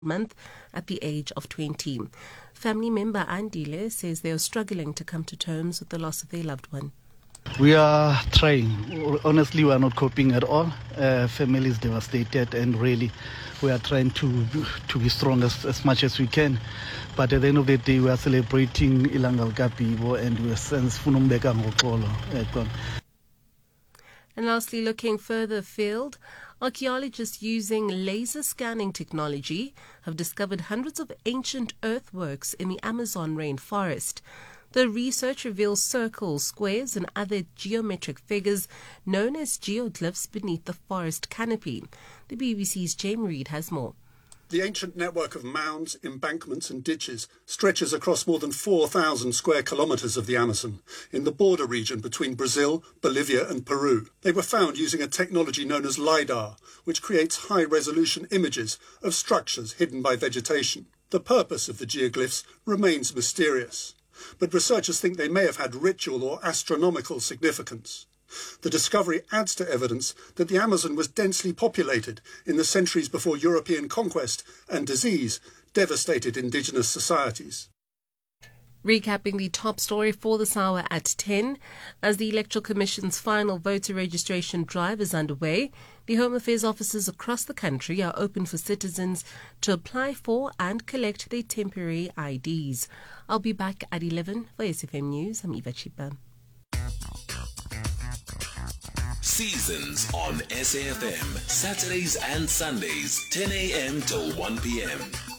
month at the age of 20. Family member Andile says they are struggling to come to terms with the loss of their loved one. We are trying. Honestly, we are not coping at all. Family is devastated, and really, we are trying to be strong as much as we can. But at the end of the day, we are celebrating Ilangal Kapibo, and we are Funumbeka Ngokolo. And lastly, looking further afield, archaeologists using laser scanning technology have discovered hundreds of ancient earthworks in the Amazon rainforest. The research reveals circles, squares, and other geometric figures known as geoglyphs beneath the forest canopy. The BBC's Jamie Reid has more. The ancient network of mounds, embankments and ditches stretches across more than 4,000 square kilometres of the Amazon, in the border region between Brazil, Bolivia and Peru. They were found using a technology known as LiDAR, which creates high-resolution images of structures hidden by vegetation. The purpose of the geoglyphs remains mysterious, but researchers think they may have had ritual or astronomical significance. The discovery adds to evidence that the Amazon was densely populated in the centuries before European conquest and disease devastated indigenous societies. Recapping the top story for this hour at 10, as the Electoral Commission's final voter registration drive is underway, the Home Affairs offices across the country are open for citizens to apply for and collect their temporary IDs. I'll be back at 11 for SFM News. I'm Eva Chipa. Seasons on SAFM, Saturdays and Sundays, 10 a.m. till 1 p.m.